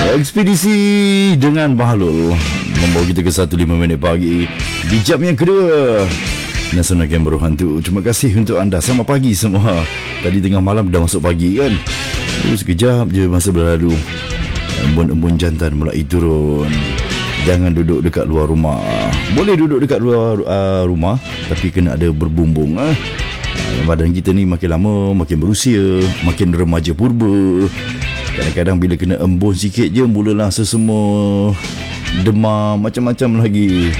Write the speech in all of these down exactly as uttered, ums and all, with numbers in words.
Ekspedisi dengan Bahlul membawa kita ke satu lima minit pagi di jam yang kedua Nasional Game Berhantu. Terima kasih untuk anda. Selamat pagi semua. Tadi tengah malam dah masuk pagi kan. Terus sekejap je masa berlalu. Embun-embun jantan mulai turun. Jangan duduk dekat luar rumah. Boleh duduk dekat luar uh, rumah, tapi kena ada berbumbung. eh. Badan kita ni makin lama makin berusia, makin remaja purba. Kadang-kadang bila kena embun sikit je, mulalah sesemua, demam, macam-macam lagi.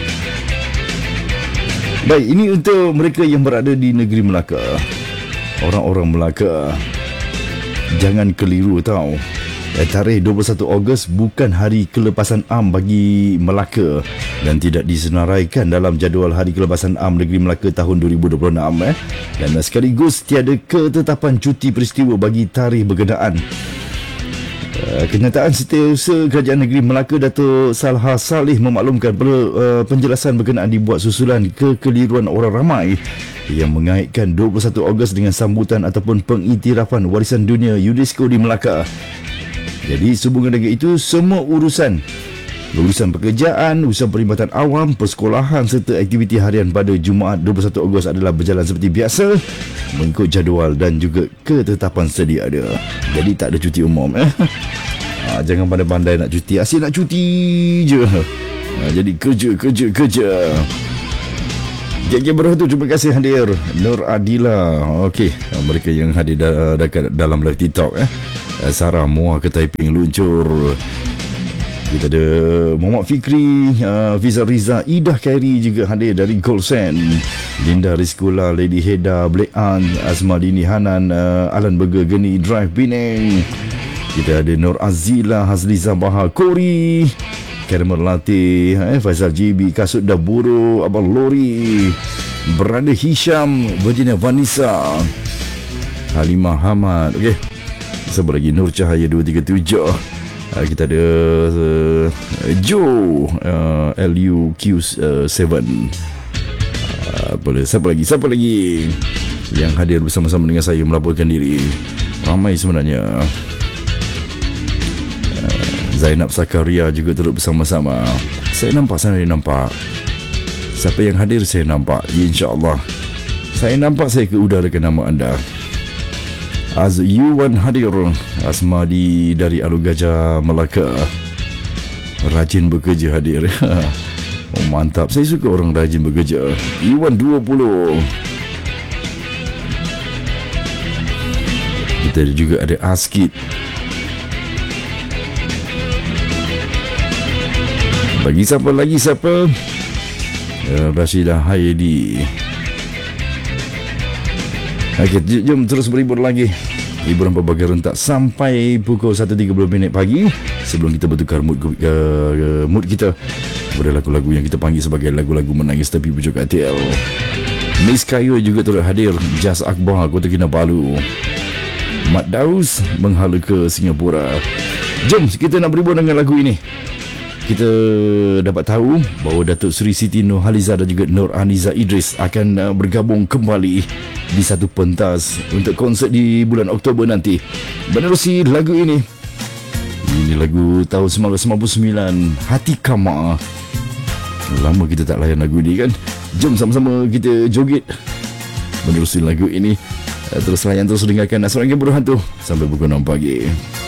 Baik, ini untuk mereka yang berada di negeri Melaka. Orang-orang Melaka, jangan keliru tau. Tarikh dua puluh satu Ogos bukan hari kelepasan am bagi Melaka dan tidak disenaraikan dalam jadual hari kelepasan am negeri Melaka tahun dua ribu dua puluh enam eh. Dan sekaligus tiada ketetapan cuti peristiwa bagi tarikh berkenaan. Uh, kenyataan Setiausaha Kerajaan Negeri Melaka Datuk Salha Saleh memaklumkan perlu uh, penjelasan berkenaan dibuat susulan kekeliruan orang ramai yang mengaitkan dua puluh satu Ogos dengan sambutan ataupun pengiktirafan warisan dunia UNESCO di Melaka. Jadi sehubungan dengan itu, semua urusan urusan pekerjaan, urusan perkhidmatan awam, persekolahan serta aktiviti harian pada Jumaat dua puluh satu Ogos adalah berjalan seperti biasa mengikut jadual dan juga ketetapan sedia ada. Jadi tak ada cuti umum eh. Ha, jangan pandai-pandai nak cuti, asyik nak cuti je. Ha, jadi kerja, kerja, kerja. Geng-geng Berhantu, terima kasih hadir. Nur Adila, okey, mereka yang hadir da- dekat dalam live TikTok eh. Sarah Muah ke Taiping luncur. Kita ada Muhammad Fikri, uh, Fiza Riza, Idah Khairi juga hadir dari Golsen. Linda Rizkula, Lady Heda, Black Ann, Azma Dini Hanan, uh, Alan Burger, Geni Drive Penang. Kita ada Nur Azila, Hazliza Bahar, Kori, Caramel Latte, eh, Faizal J B, Kasut Daburo, Abang Lori, Brother Hisham, Virginia Vanessa, Halimah Hamad. Okey, siapa lagi? Nur Cahaya dua tiga tujuh. Uh, kita ada uh, Joe uh, L U Q tujuh. uh, Boleh. Siapa lagi? Siapa lagi yang hadir bersama-sama dengan saya melaporkan diri? Ramai sebenarnya. uh, Zainab Sakaria juga turut bersama-sama. Saya nampak, saya nampak. Siapa yang hadir saya nampak, ya, InsyaAllah saya nampak, saya keudarakan nama anda. Az Yuwan hadir. Asmadi dari Alu Gajah Melaka, rajin bekerja hadir. Oh mantap, saya suka orang rajin bekerja. Iwan dua puluh. Kita juga ada Askit. Bagi siapa lagi siapa? uh, Rashidah Haidi. Okey, jom terus berhibur lagi. Hiburan berbagai rentak sampai pukul satu tiga puluh minit pagi. Sebelum kita bertukar mood, uh, uh, mood kita pada lagu-lagu yang kita panggil sebagai lagu-lagu menangis tepi pucuk K T L. Miss Kayu juga turut hadir. Jas Akbar, Kota Kinabalu. Mat Daus menghala ke Singapura. Jom kita nak berhibur dengan lagu ini. Kita dapat tahu bahawa Datuk Seri Siti Nurhaliza dan juga Nur Aniza Idris akan uh, bergabung kembali di satu pentas untuk konsert di bulan Oktober nanti. Menerusi lagu ini. Ini lagu tahun sembilan belas sembilan puluh sembilan, Hati Kama. Lama kita tak layan lagu ini kan. Jom sama-sama kita joget menerusi lagu ini. Terus layan, terus dengarkan Nasional Game Berhantu sampai pukul enam pagi.